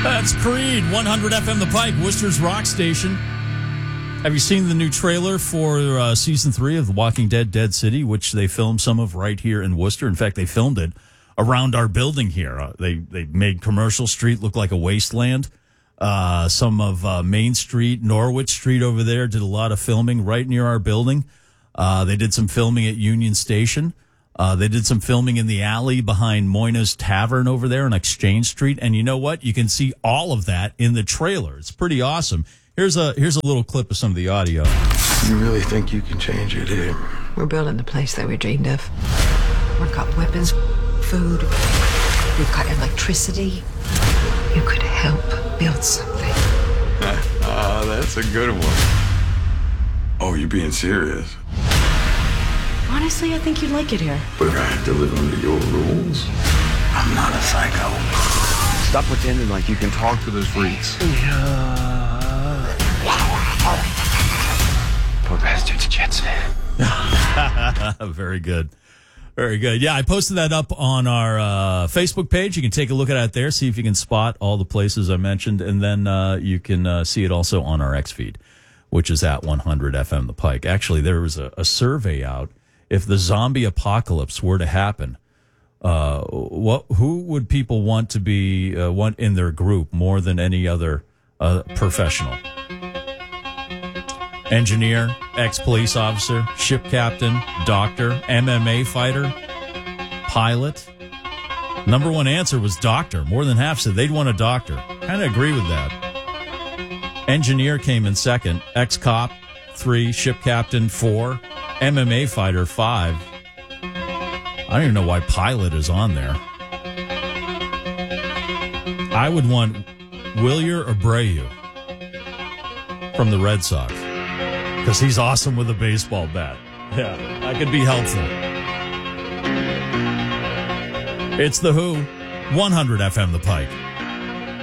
That's Creed, 100 FM The Pike, Worcester's rock station. Have you seen the new trailer for season 3 of The Walking Dead, Dead City, which they filmed some of right here in Worcester? In fact, they filmed it around our building here. They made Commercial Street look like a wasteland. Some of Main Street, Norwich Street over there did a lot of filming right near our building. They did some filming at Union Station. They did some filming in the alley behind Moyna's Tavern over there on Exchange Street. And you know what? You can see all of that in the trailer. It's pretty awesome. Here's a little clip of some of the audio. You really think you can change it here? We're building the place that we dreamed of. We've got weapons, food, we've got electricity. You could help build something. That's a good one. Oh, you're being serious? Honestly, I think you'd like it here. But I have to live under your rules. I'm not a psycho. Stop pretending like you can talk to those freaks. Poor bastards, Jets. Very good. Very good. Yeah, I posted that up on our Facebook page. You can take a look at it there, see if you can spot all the places I mentioned, and then you can see it also on our X feed, which is at 100 FM The Pike. Actually, there was a survey out. If the zombie apocalypse were to happen, who would people want to be want in their group more than any other professional? Engineer, ex-police officer, ship captain, doctor, MMA fighter, pilot. Number one answer was doctor. More than half said they'd want a doctor. Kind of agree with that. Engineer came in second. Ex-cop, 3. Ship captain, 4. MMA fighter, 5. I don't even know why pilot is on there. I would want Wilyer Abreu from the Red Sox because he's awesome with a baseball bat. Yeah, that could be helpful. It's The Who, 100 FM The Pike.